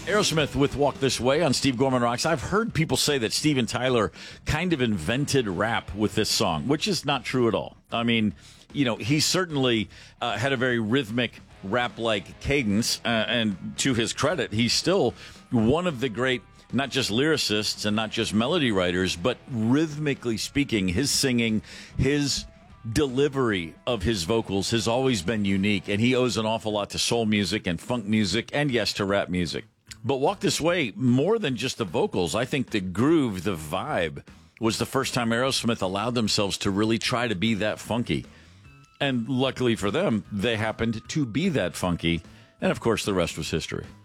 Aerosmith with Walk This Way on Steve Gorman Rocks. I've heard people say that Steven Tyler kind of invented rap with this song, which is not true at all. I mean, you know, he certainly had a very rhythmic rap-like cadence, and to his credit, he's still one of the great, not just lyricists and not just melody writers, but rhythmically speaking, his singing, his delivery of his vocals has always been unique, and he owes an awful lot to soul music and funk music and, yes, to rap music. But Walk This Way, more than just the vocals, I think the groove, the vibe, was the first time Aerosmith allowed themselves to really try to be that funky. And luckily for them, they happened to be that funky. And, of course, the rest was history.